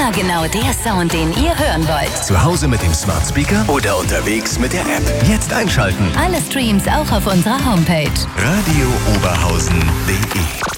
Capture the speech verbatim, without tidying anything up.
Immer genau der Sound, den ihr hören wollt. Zu Hause mit dem Smart Speaker oder unterwegs mit der App. Jetzt einschalten. Alle Streams auch auf unserer Homepage. radio oberhausen punkt de